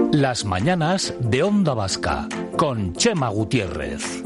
Las mañanas de Onda Vasca, con Chema Gutiérrez.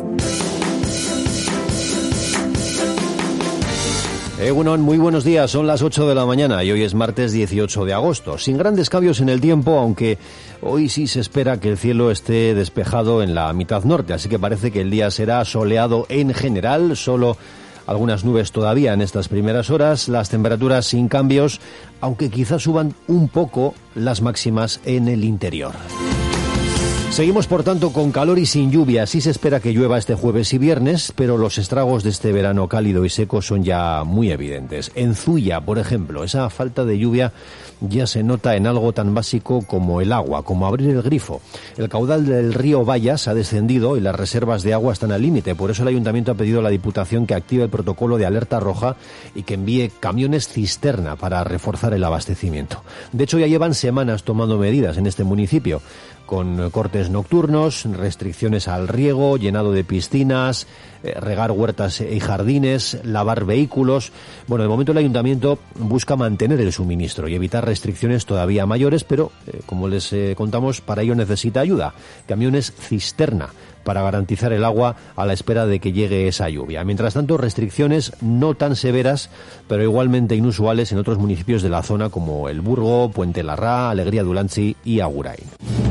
Egunon, muy buenos días, son las 8 de la mañana y hoy es martes 18 de agosto. Sin grandes cambios en el tiempo, aunque hoy sí se espera que el cielo esté despejado en la mitad norte, así que parece que el día será soleado en general, solo algunas nubes todavía en estas primeras horas, las temperaturas sin cambios, aunque quizás suban un poco las máximas en el interior. Seguimos, por tanto, con calor y sin lluvia. Sí se espera que llueva este jueves y viernes, pero los estragos de este verano cálido y seco son ya muy evidentes. En Zuya, por ejemplo, esa falta de lluvia ya se nota en algo tan básico como el agua, como abrir el grifo. El caudal del río Bayas ha descendido y las reservas de agua están al límite. Por eso el Ayuntamiento ha pedido a la Diputación que active el protocolo de alerta roja y que envíe camiones cisterna para reforzar el abastecimiento. De hecho, ya llevan semanas tomando medidas en este municipio, con cortes nocturnos, restricciones al riego, llenado de piscinas, regar huertas y jardines, lavar vehículos. Bueno, de momento el Ayuntamiento busca mantener el suministro y evitar restricciones todavía mayores, pero, como les contamos, para ello necesita ayuda. Camiones cisterna para garantizar el agua a la espera de que llegue esa lluvia. Mientras tanto, restricciones no tan severas, pero igualmente inusuales en otros municipios de la zona como El Burgo, Puente Larra, Alegría de Ulanzi y Agurain.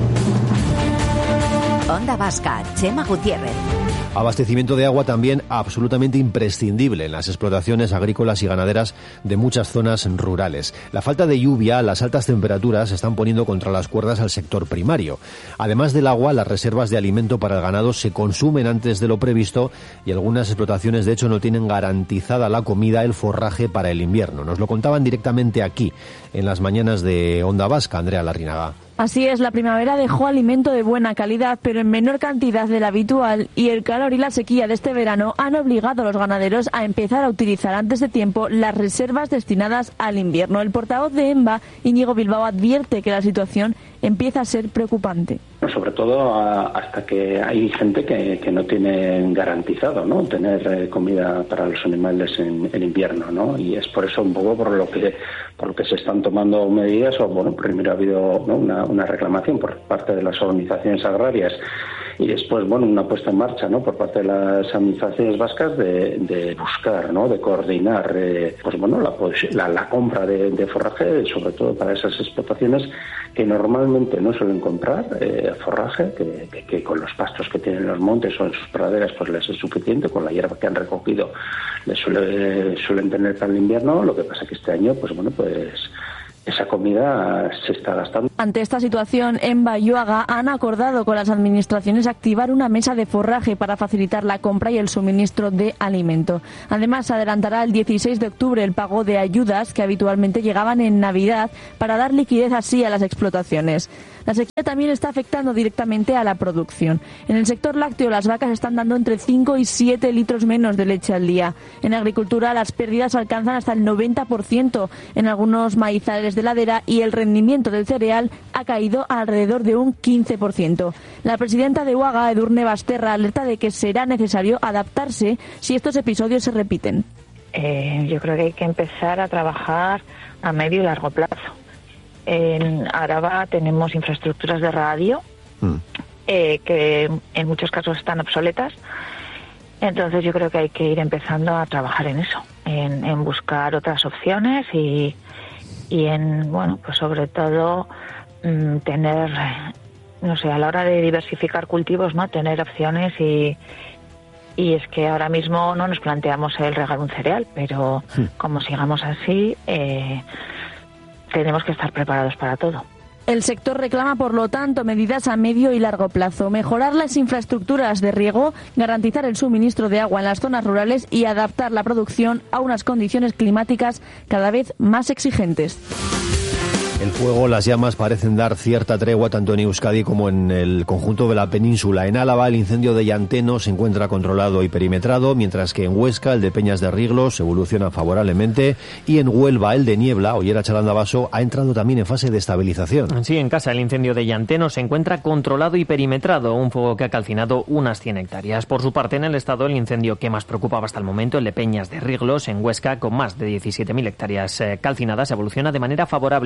Onda Vasca, Chema Gutiérrez. Abastecimiento de agua también absolutamente imprescindible en las explotaciones agrícolas y ganaderas de muchas zonas rurales. La falta de lluvia, las altas temperaturas están poniendo contra las cuerdas al sector primario. Además del agua, las reservas de alimento para el ganado se consumen antes de lo previsto y algunas explotaciones, de hecho, no tienen garantizada la comida, el forraje para el invierno. Nos lo contaban directamente aquí, en las mañanas de Onda Vasca, Andrea Larrinaga. Así es, la primavera dejó alimento de buena calidad, pero en menor cantidad de la habitual, y el calor y la sequía de este verano han obligado a los ganaderos a empezar a utilizar antes de tiempo las reservas destinadas al invierno. El portavoz de EMBA, Íñigo Bilbao, advierte que la situación empieza a ser preocupante. Sobre todo hasta que hay gente que no tiene garantizado, ¿no?, tener comida para los animales en invierno, ¿no? Y es por eso un poco por lo que se están tomando medidas, o bueno, primero ha habido, ¿no?, una reclamación por parte de las organizaciones agrarias y después, bueno, una puesta en marcha, ¿no?, por parte de las administraciones vascas de buscar, ¿no?, de coordinar, pues bueno, la compra de forraje, sobre todo para esas explotaciones que normalmente no suelen comprar forraje, que con los pastos que tienen en los montes o en sus praderas pues les es suficiente, con la hierba que han recogido les suelen tener para el invierno. Lo que pasa que este año, pues bueno, pues esa comida se está gastando. Ante esta situación, EMBA y UAGA han acordado con las administraciones activar una mesa de forraje para facilitar la compra y el suministro de alimento. Además, se adelantará el 16 de octubre el pago de ayudas que habitualmente llegaban en Navidad para dar liquidez así a las explotaciones. La sequía también está afectando directamente a la producción. En el sector lácteo, las vacas están dando entre 5 y 7 litros menos de leche al día. En agricultura, las pérdidas alcanzan hasta el 90% en algunos maizales de ladera y el rendimiento del cereal ha caído alrededor de un 15%. La presidenta de UAGA, Edurne Basterra, alerta de que será necesario adaptarse si estos episodios se repiten. Yo creo que hay que empezar a trabajar a medio y largo plazo. En Araba tenemos infraestructuras de radio que en muchos casos están obsoletas. Entonces yo creo que hay que ir empezando a trabajar en eso, en buscar otras opciones y en, bueno, pues sobre todo tener, no sé, a la hora de diversificar cultivos, ¿no?, tener opciones y es que ahora mismo no nos planteamos el regar un cereal, pero como sigamos así, tenemos que estar preparados para todo. El sector reclama, por lo tanto, medidas a medio y largo plazo, mejorar las infraestructuras de riego, garantizar el suministro de agua en las zonas rurales y adaptar la producción a unas condiciones climáticas cada vez más exigentes. El fuego, las llamas parecen dar cierta tregua tanto en Euskadi como en el conjunto de la península. En Álava, el incendio de Llanteno se encuentra controlado y perimetrado, mientras que en Huesca, el de Peñas de Riglos, evoluciona favorablemente, y en Huelva, el de Niebla, Ollera Chalandabaso, ha entrado también en fase de estabilización. Sí, en casa, el incendio de Llanteno se encuentra controlado y perimetrado, un fuego que ha calcinado unas 100 hectáreas. Por su parte, en el estado, el incendio que más preocupaba hasta el momento, el de Peñas de Riglos, en Huesca, con más de 17.000 hectáreas calcinadas, evoluciona de manera favorable y está en su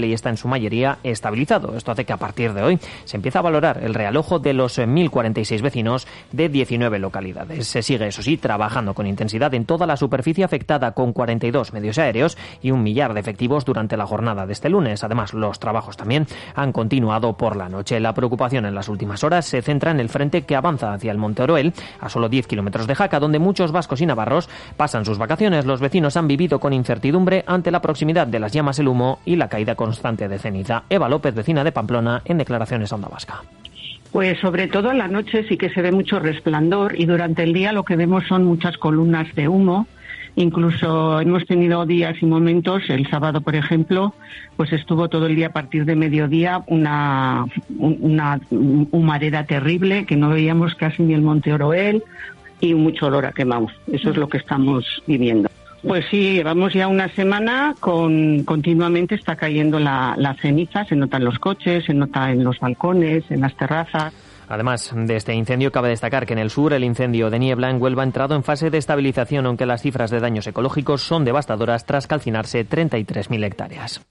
su mayoría estabilizado. Esto hace que a partir de hoy se empiece a valorar el realojo de los 1.046 vecinos de 19 localidades. Se sigue, eso sí, trabajando con intensidad en toda la superficie afectada, con 42 medios aéreos y 1 millar de efectivos durante la jornada de este lunes. Además, los trabajos también han continuado por la noche. La preocupación en las últimas horas se centra en el frente que avanza hacia el Monte Oroel, a solo 10 kilómetros de Jaca, donde muchos vascos y navarros pasan sus vacaciones. Los vecinos han vivido con incertidumbre ante la proximidad de las llamas, el humo y la caída constante de ceniza. Eva López, vecina de Pamplona, en declaraciones a Onda Vasca. Pues sobre todo en la noche sí que se ve mucho resplandor y durante el día lo que vemos son muchas columnas de humo. Incluso hemos tenido días y momentos, el sábado por ejemplo, pues estuvo todo el día a partir de mediodía una humareda terrible que no veíamos casi ni el Monte Oroel y mucho olor a quemado. Eso es lo que estamos viviendo. Pues sí, llevamos ya una semana continuamente está cayendo la ceniza, se nota en los coches, se nota en los balcones, en las terrazas. Además de este incendio, cabe destacar que en el sur el incendio de Niebla en Huelva ha entrado en fase de estabilización, aunque las cifras de daños ecológicos son devastadoras tras calcinarse 33.000 hectáreas.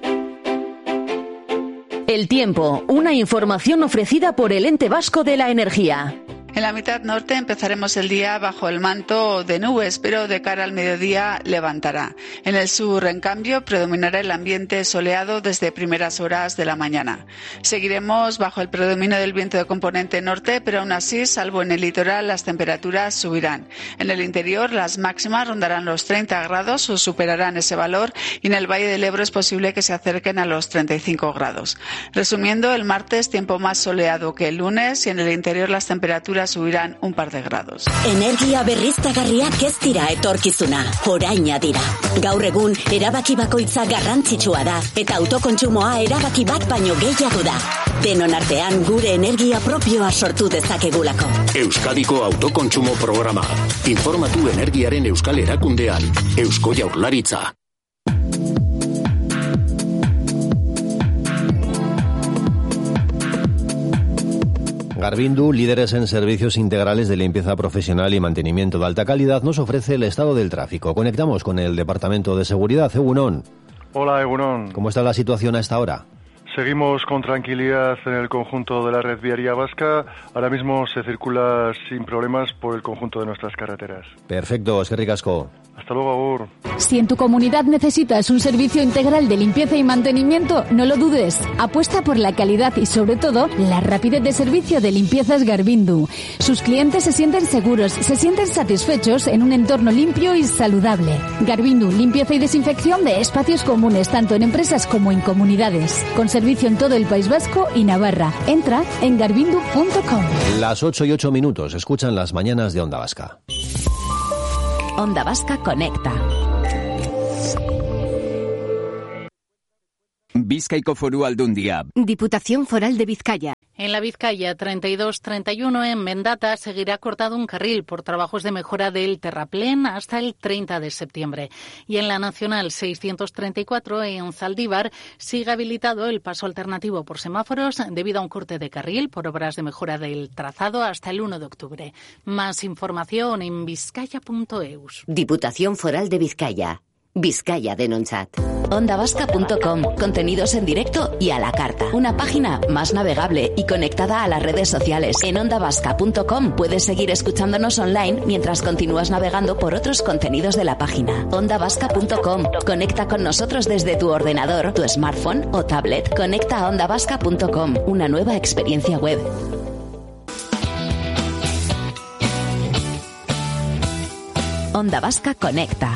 El tiempo, una información ofrecida por el Ente Vasco de la Energía. En la mitad norte empezaremos el día bajo el manto de nubes, pero de cara al mediodía levantará. En el sur, en cambio, predominará el ambiente soleado desde primeras horas de la mañana. Seguiremos bajo el predominio del viento de componente norte, pero aún así, salvo en el litoral, las temperaturas subirán. En el interior, las máximas rondarán los 30 grados o superarán ese valor, y en el Valle del Ebro es posible que se acerquen a los 35 grados. Resumiendo, el martes tiempo más soleado que el lunes, y en el interior las temperaturas subirán un par de grados. Energia berriztagarriak ez dira etorkizuna, oraina dira. Gaur egun, erabaki bakoitza garrantzitsua da, eta autokontsumoa erabaki bat baino gehiago da. Denon artean gure energia propioa sortu dezakegulako. Euskadiko autokontsumo programa. Informatu energiaren euskal erakundean. Eusko Jaurlaritza. Garbindu, líderes en servicios integrales de limpieza profesional y mantenimiento de alta calidad, nos ofrece el estado del tráfico. Conectamos con el Departamento de Seguridad. Egunon. Hola, Egunon. ¿Cómo está la situación a esta hora? Seguimos con tranquilidad en el conjunto de la red viaria vasca. Ahora mismo se circula sin problemas por el conjunto de nuestras carreteras. Perfecto, eskerrik asko. Hasta luego, Agur. Si en tu comunidad necesitas un servicio integral de limpieza y mantenimiento, no lo dudes. Apuesta por la calidad y, sobre todo, la rapidez de servicio de Limpiezas Garbindu. Sus clientes se sienten seguros, se sienten satisfechos en un entorno limpio y saludable. Garbindu, limpieza y desinfección de espacios comunes, tanto en empresas como en comunidades. Con servicio en todo el País Vasco y Navarra. Entra en garbindu.com. Las 8:08, escuchan las mañanas de Onda Vasca. Onda Vasca Conecta. Bizkaiko Foru Aldundia. Diputación Foral de Vizcaya. En la Vizcaya 32-31 en Mendata seguirá cortado un carril por trabajos de mejora del terraplén hasta el 30 de septiembre. Y en la Nacional 634 en Zaldívar sigue habilitado el paso alternativo por semáforos debido a un corte de carril por obras de mejora del trazado hasta el 1 de octubre. Más información en vizcaya.eus. Diputación Foral de Vizcaya. Vizcaya denontzat. Ondavasca.com, contenidos en directo y a la carta. Una página más navegable y conectada a las redes sociales. En ondavasca.com puedes seguir escuchándonos online mientras continúas navegando por otros contenidos de la página. Ondavasca.com, conecta con nosotros desde tu ordenador, tu smartphone o tablet. Conecta a ondavasca.com, una nueva experiencia web. Onda Vasca Conecta.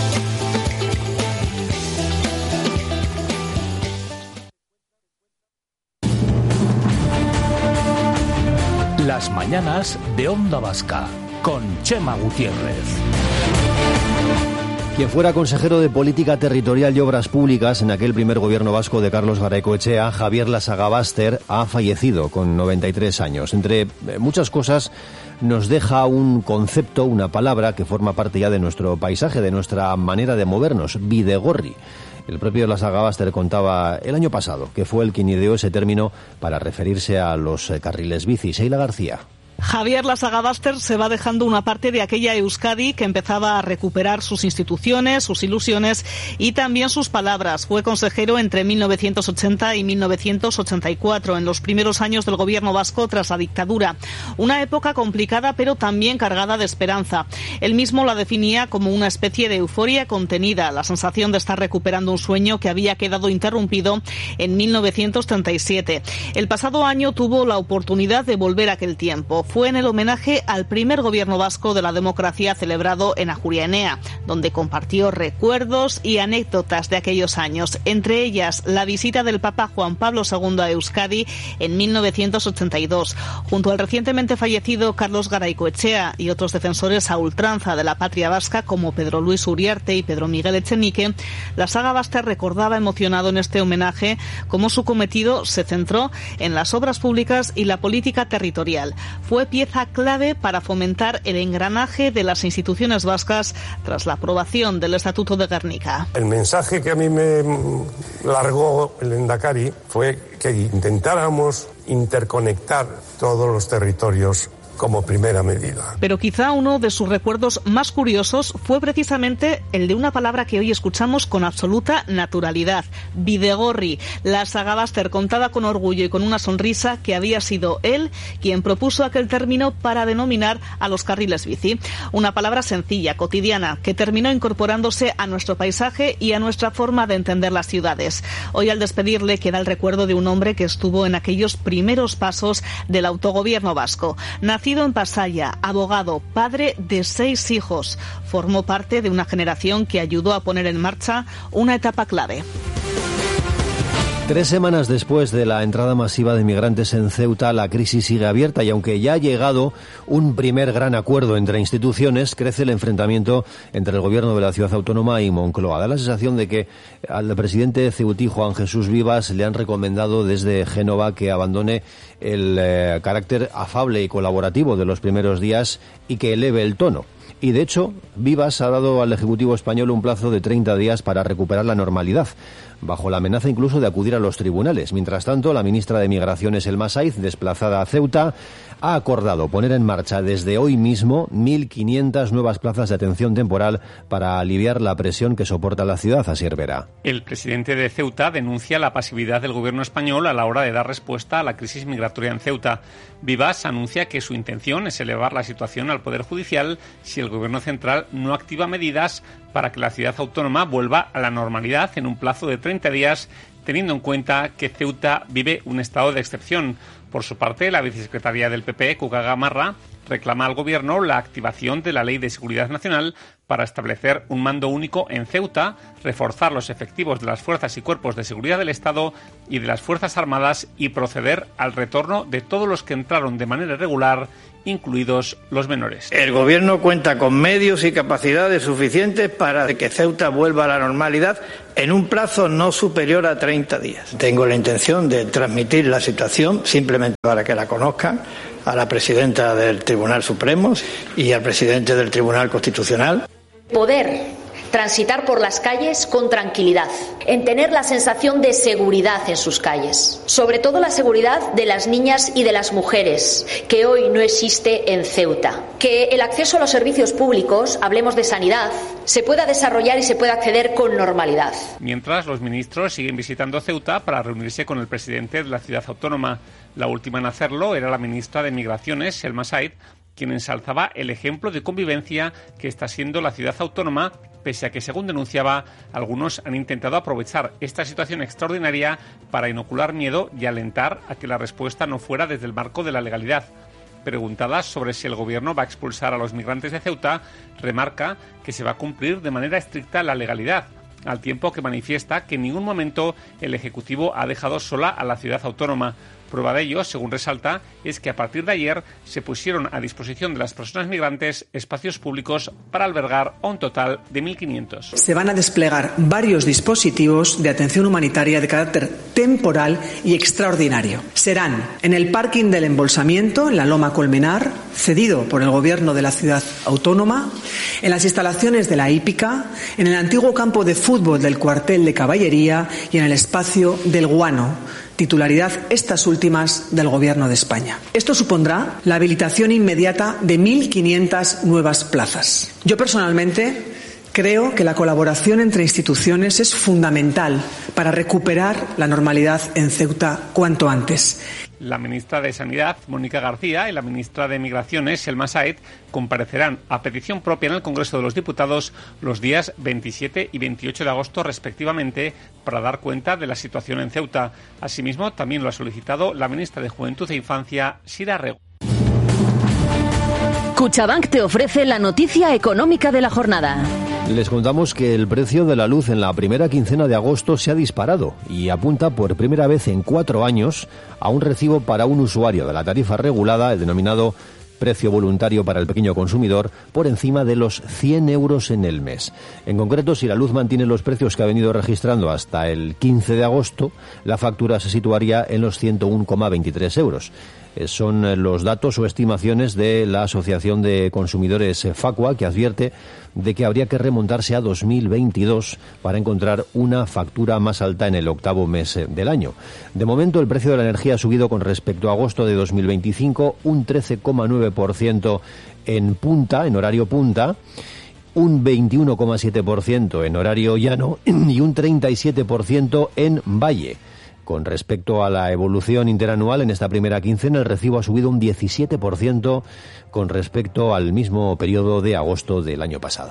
Las mañanas de Onda Vasca, con Chema Gutiérrez. Quien fuera consejero de Política Territorial y Obras Públicas en aquel primer gobierno vasco de Carlos Garaikoetxea, Javier Lasagabaster, ha fallecido con 93 años. Entre muchas cosas, nos deja un concepto, una palabra que forma parte ya de nuestro paisaje, de nuestra manera de movernos, bidegorri. El propio Lasagabaster contaba el año pasado que fue el quien ideó ese término para referirse a los carriles bici. Sheila García. Javier Lasagabaster se va dejando una parte de aquella Euskadi que empezaba a recuperar sus instituciones, sus ilusiones y también sus palabras. Fue consejero entre 1980 y 1984, en los primeros años del gobierno vasco tras la dictadura. Una época complicada pero también cargada de esperanza. Él mismo la definía como una especie de euforia contenida, la sensación de estar recuperando un sueño que había quedado interrumpido en 1937. El pasado año tuvo la oportunidad de volver a aquel tiempo. Fue en el homenaje al primer gobierno vasco de la democracia celebrado en Ajuria Enea, donde compartió recuerdos y anécdotas de aquellos años, entre ellas la visita del Papa Juan Pablo II a Euskadi en 1982, junto al recientemente fallecido Carlos Garaycoechea y otros defensores a ultranza de la patria vasca como Pedro Luis Uriarte y Pedro Miguel Echenique. Lasagabaster recordaba emocionado en este homenaje cómo su cometido se centró en las obras públicas y la política territorial. Fue pieza clave para fomentar el engranaje de las instituciones vascas tras la aprobación del Estatuto de Gernika. El mensaje que a mí me largó el Lehendakari fue que intentáramos interconectar todos los territorios como primera medida. Pero quizá uno de sus recuerdos más curiosos fue precisamente el de una palabra que hoy escuchamos con absoluta naturalidad: bidegorri. Lasagabaster contaba con orgullo y con una sonrisa que había sido él quien propuso aquel término para denominar a los carriles bici. Una palabra sencilla, cotidiana, que terminó incorporándose a nuestro paisaje y a nuestra forma de entender las ciudades. Hoy, al despedirle, queda el recuerdo de un hombre que estuvo en aquellos primeros pasos del autogobierno vasco. Nacido en Pasaia, abogado, padre de 6 hijos, formó parte de una generación que ayudó a poner en marcha una etapa clave. 3 semanas después de la entrada masiva de migrantes en Ceuta, la crisis sigue abierta y aunque ya ha llegado un primer gran acuerdo entre instituciones, crece el enfrentamiento entre el gobierno de la ciudad autónoma y Moncloa. Da la sensación de que al presidente ceutí Juan Jesús Vivas le han recomendado desde Génova que abandone el carácter afable y colaborativo de los primeros días y que eleve el tono. Y de hecho, Vivas ha dado al Ejecutivo español un plazo de 30 días para recuperar la normalidad, bajo la amenaza incluso de acudir a los tribunales. Mientras tanto, la ministra de Migraciones, Elma Saiz, desplazada a Ceuta, ha acordado poner en marcha desde hoy mismo 1.500 nuevas plazas de atención temporal para aliviar la presión que soporta la ciudad. Asier Vera. El presidente de Ceuta denuncia la pasividad del gobierno español a la hora de dar respuesta a la crisis migratoria en Ceuta. Vivas anuncia que su intención es elevar la situación al Poder Judicial si el gobierno central no activa medidas para que la ciudad autónoma vuelva a la normalidad en un plazo de 30 días, teniendo en cuenta que Ceuta vive un estado de excepción. Por su parte, la vicesecretaria del PP, Cuca Gamarra, reclama al Gobierno la activación de la Ley de Seguridad Nacional para establecer un mando único en Ceuta, reforzar los efectivos de las fuerzas y cuerpos de seguridad del Estado y de las Fuerzas Armadas y proceder al retorno de todos los que entraron de manera irregular, incluidos los menores. El Gobierno cuenta con medios y capacidades suficientes para que Ceuta vuelva a la normalidad en un plazo no superior a 30 días. Tengo la intención de transmitir la situación, simplemente para que la conozcan, a la presidenta del Tribunal Supremo y al presidente del Tribunal Constitucional. Poder transitar por las calles con tranquilidad, en tener la sensación de seguridad en sus calles, sobre todo la seguridad de las niñas y de las mujeres, que hoy no existe en Ceuta. Que el acceso a los servicios públicos, hablemos de sanidad, se pueda desarrollar y se pueda acceder con normalidad. Mientras, los ministros siguen visitando Ceuta para reunirse con el presidente de la ciudad autónoma. La última en hacerlo era la ministra de Migraciones, Elma Saiz, quien ensalzaba el ejemplo de convivencia que está siendo la ciudad autónoma, pese a que, según denunciaba, algunos han intentado aprovechar esta situación extraordinaria para inocular miedo y alentar a que la respuesta no fuera desde el marco de la legalidad. Preguntada sobre si el Gobierno va a expulsar a los migrantes de Ceuta, remarca que se va a cumplir de manera estricta la legalidad, al tiempo que manifiesta que en ningún momento el Ejecutivo ha dejado sola a la ciudad autónoma. Prueba de ello, según resalta, es que a partir de ayer se pusieron a disposición de las personas migrantes espacios públicos para albergar a un total de 1.500. Se van a desplegar varios dispositivos de atención humanitaria de carácter temporal y extraordinario. Serán en el parking del embolsamiento, en la Loma Colmenar, cedido por el Gobierno de la ciudad autónoma, en las instalaciones de la hípica, en el antiguo campo de fútbol del cuartel de caballería y en el espacio del Guano, titularidad estas últimas del Gobierno de España. Esto supondrá la habilitación inmediata de 1.500 nuevas plazas. Yo personalmente creo que la colaboración entre instituciones es fundamental para recuperar la normalidad en Ceuta cuanto antes. La ministra de Sanidad, Mónica García, y la ministra de Migraciones, Selma Saed, comparecerán a petición propia en el Congreso de los Diputados los días 27 y 28 de agosto, respectivamente, para dar cuenta de la situación en Ceuta. Asimismo, también lo ha solicitado la ministra de Juventud e Infancia, Sira Rego. Cuchabank te ofrece la noticia económica de la jornada. Les contamos que el precio de la luz en la primera quincena de agosto se ha disparado y apunta por primera vez en 4 años a un recibo para un usuario de la tarifa regulada, el denominado precio voluntario para el pequeño consumidor, por encima de los 100 euros en el mes. En concreto, si la luz mantiene los precios que ha venido registrando hasta el 15 de agosto, la factura se situaría en los 101,23 euros. Son los datos o estimaciones de la Asociación de Consumidores Facua, que advierte de que habría que remontarse a 2022 para encontrar una factura más alta en el octavo mes del año. De momento, el precio de la energía ha subido con respecto a agosto de 2025 un 13,9% en horario punta, un 21,7% en horario llano y un 37% en valle. Con respecto a la evolución interanual, en esta primera quincena el recibo ha subido un 17% con respecto al mismo periodo de agosto del año pasado.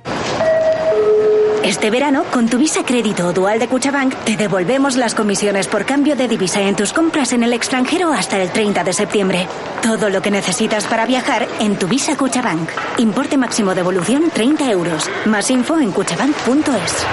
Este verano, con tu Visa Crédito o Dual de Cuchabank, te devolvemos las comisiones por cambio de divisa en tus compras en el extranjero hasta el 30 de septiembre. Todo lo que necesitas para viajar en tu Visa Cuchabank. Importe máximo de devolución 30 euros. Más info en cuchabank.es.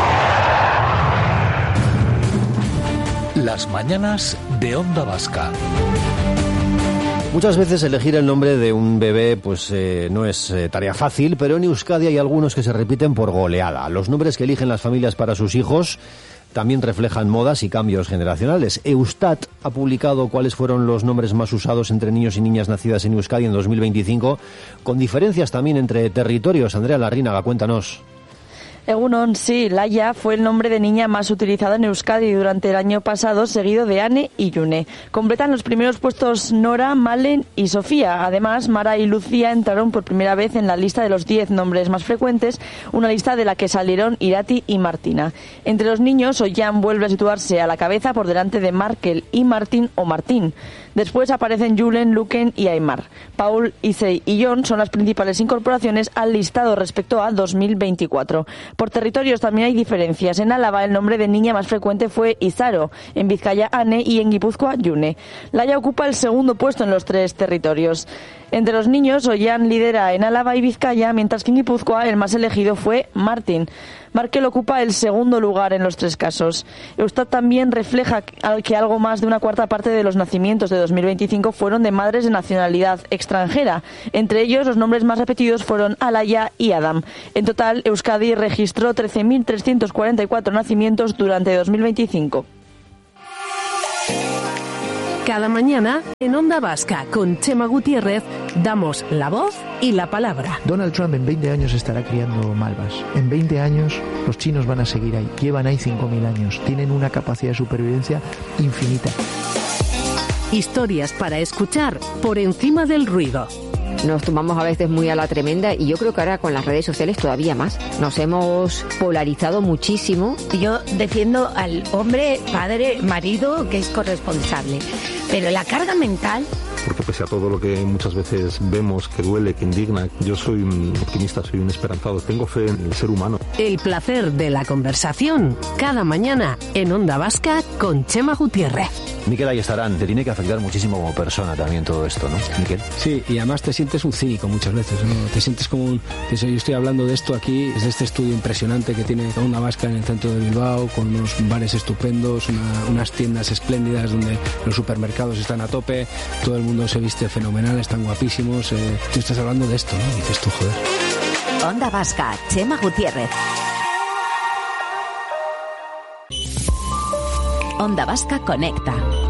Las mañanas de Onda Vasca. Muchas veces elegir el nombre de un bebé no es tarea fácil, pero en Euskadi hay algunos que se repiten por goleada. Los nombres que eligen las familias para sus hijos también reflejan modas y cambios generacionales. Eustat ha publicado cuáles fueron los nombres más usados entre niños y niñas nacidas en Euskadi en 2025, con diferencias también entre territorios. Andrea Larrínaga, cuéntanos. Egunon, sí, Laia fue el nombre de niña más utilizado en Euskadi durante el año pasado, seguido de Ane y Yune. Completan los primeros puestos Nora, Malen y Sofía. Además, Mara y Lucía entraron por primera vez en la lista de los 10 nombres más frecuentes, una lista de la que salieron Irati y Martina. Entre los niños, Ollán vuelve a situarse a la cabeza por delante de Markel y Martín o Martín. Después aparecen Julen, Luken y Aymar. Paul, Issei y Jon son las principales incorporaciones al listado respecto a 2024. Por territorios también hay diferencias. En Álava el nombre de niña más frecuente fue Izaro, en Vizcaya Ane y en Guipúzcoa Yune. Laia ocupa el segundo puesto en los 3 territorios. Entre los niños, Ollán lidera en Álava y Vizcaya, mientras que en Guipúzcoa el más elegido fue Martín. Markel ocupa el segundo lugar en los 3 casos. Eustat también refleja que algo más de una cuarta parte de los nacimientos de 2025 fueron de madres de nacionalidad extranjera. Entre ellos, los nombres más repetidos fueron Alaya y Adam. En total, Euskadi registró 13.344 nacimientos durante 2025. Cada mañana, en Onda Vasca, con Chema Gutiérrez, damos la voz y la palabra. Donald Trump en 20 años estará criando malvas. En 20 años los chinos van a seguir ahí. Llevan ahí 5.000 años. Tienen una capacidad de supervivencia infinita. Historias para escuchar por encima del ruido. Nos tomamos a veces muy a la tremenda y yo creo que ahora con las redes sociales todavía más. Nos hemos polarizado muchísimo. Yo defiendo al hombre, padre, marido que es corresponsable, pero la carga mental... Porque pese a todo lo que muchas veces vemos, que duele, que indigna, yo soy un optimista, soy un esperanzado, tengo fe en el ser humano. El placer de la conversación, cada mañana en Onda Vasca con Chema Gutiérrez. Miquel, ahí estarán. Te tiene que afectar muchísimo como persona también todo esto, ¿no, Miquel? Sí, y además te sientes un cínico muchas veces, ¿no? Te sientes como un... Yo estoy hablando de esto aquí, es de este estudio impresionante que tiene Onda Vasca en el centro de Bilbao, con unos bares estupendos, unas tiendas espléndidas donde los supermercados están a tope, todo el mundo se viste fenomenal, están guapísimos. Tú estás hablando de esto, ¿no? Y dices tú, joder. Onda Vasca, Chema Gutiérrez. Onda Vasca conecta.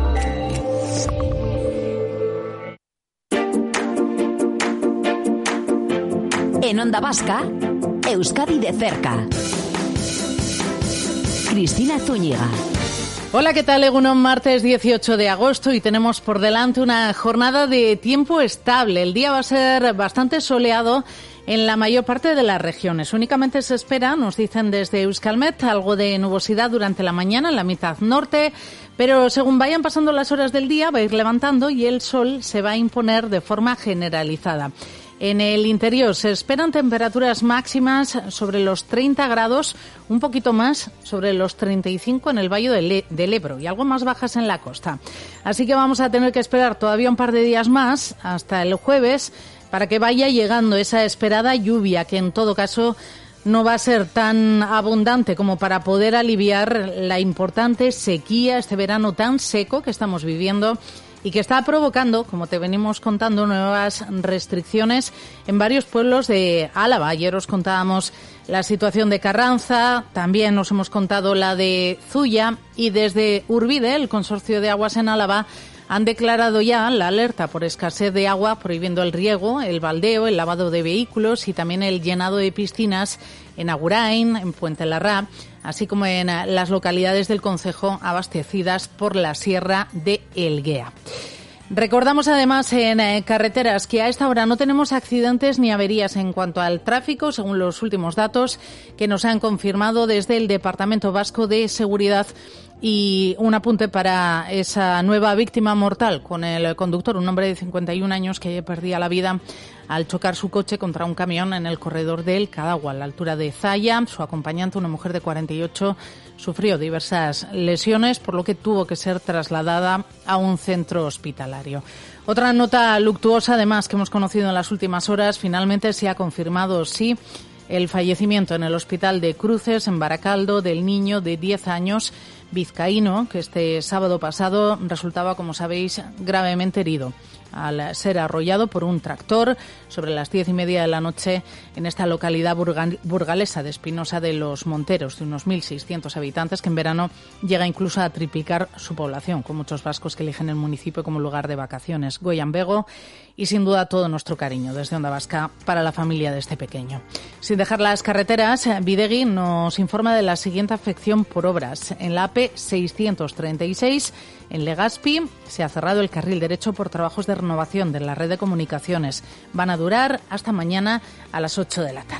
En Onda Vasca, Euskadi de cerca. Cristina Zúñiga. Hola, ¿qué tal? Egunon, martes 18 de agosto y tenemos por delante una jornada de tiempo estable. El día va a ser bastante soleado en la mayor parte de las regiones. Únicamente se espera, nos dicen desde Euskalmet, algo de nubosidad durante la mañana en la mitad norte, pero según vayan pasando las horas del día va a ir levantando y el sol se va a imponer de forma generalizada. En el interior se esperan temperaturas máximas sobre los 30 grados, un poquito más sobre los 35 en el Valle del Ebro y algo más bajas en la costa. Así que vamos a tener que esperar todavía un par de días más, hasta el jueves, para que vaya llegando esa esperada lluvia, que en todo caso no va a ser tan abundante como para poder aliviar la importante sequía, este verano tan seco que estamos viviendo y que está provocando, como te venimos contando, nuevas restricciones en varios pueblos de Álava. Ayer os contábamos la situación de Carranza, también nos hemos contado la de Zuya y desde Urbide, el Consorcio de Aguas en Álava, han declarado ya la alerta por escasez de agua, prohibiendo el riego, el baldeo, el lavado de vehículos y también el llenado de piscinas en Agurain, en Puente Larra, así como en las localidades del concejo abastecidas por la Sierra de Elguea. Recordamos además en carreteras que a esta hora no tenemos accidentes ni averías en cuanto al tráfico, según los últimos datos que nos han confirmado desde el Departamento Vasco de Seguridad. Y un apunte para esa nueva víctima mortal con el conductor, un hombre de 51 años que perdía la vida al chocar su coche contra un camión en el corredor del Cadagua, a la altura de Zaya. Su acompañante, una mujer de 48, sufrió diversas lesiones, por lo que tuvo que ser trasladada a un centro hospitalario. Otra nota luctuosa, además, que hemos conocido en las últimas horas, finalmente se ha confirmado, sí, el fallecimiento en el hospital de Cruces, en Baracaldo, del niño de 10 años vizcaíno, que este sábado pasado resultaba, como sabéis, gravemente herido al ser arrollado por un tractor sobre las 10:30 de la noche en esta localidad burgalesa de Espinosa de los Monteros, de unos 1.600 habitantes, que en verano llega incluso a triplicar su población, con muchos vascos que eligen el municipio como lugar de vacaciones. Goian Bego, y sin duda todo nuestro cariño desde Onda Vasca para la familia de este pequeño. Sin dejar las carreteras, Bidegui nos informa de la siguiente afección por obras. En la AP 636, en Legazpi, se ha cerrado el carril derecho por trabajos de renovación de la red de comunicaciones. Van a durar hasta mañana a las 8 de la tarde.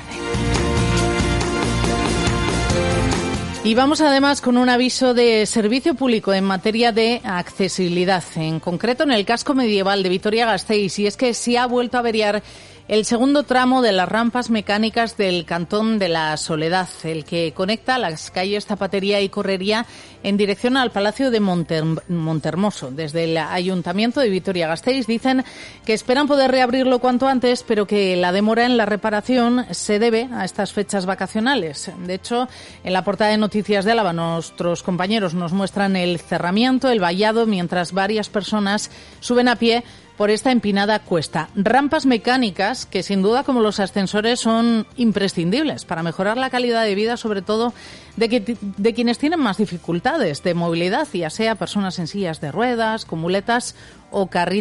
Y vamos además con un aviso de servicio público en materia de accesibilidad, en concreto en el casco medieval de Vitoria-Gasteiz, y es que se ha vuelto a averiar el segundo tramo de las rampas mecánicas del Cantón de la Soledad, el que conecta las calles Zapatería y Correría en dirección al Palacio de Montermoso. Desde el Ayuntamiento de Vitoria-Gasteiz dicen que esperan poder reabrirlo cuanto antes, pero que la demora en la reparación se debe a estas fechas vacacionales. De hecho, en la portada de Noticias de Álava, nuestros compañeros nos muestran el cerramiento, el vallado, mientras varias personas suben a pie por esta empinada cuesta. Rampas mecánicas que, sin duda, como los ascensores, son imprescindibles para mejorar la calidad de vida, sobre todo de quienes tienen más dificultades de movilidad, ya sea personas en sillas de ruedas, con muletas o carritos